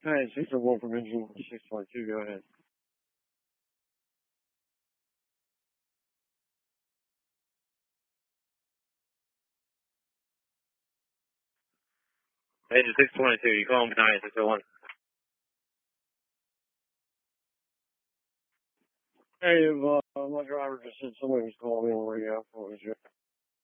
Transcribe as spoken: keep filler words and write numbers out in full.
Hi, six oh one from engine six twenty-two, go ahead. Engine six twenty-two, you call me nine six oh one. Hey, uh, my driver just said somebody was calling me on the radio. What was your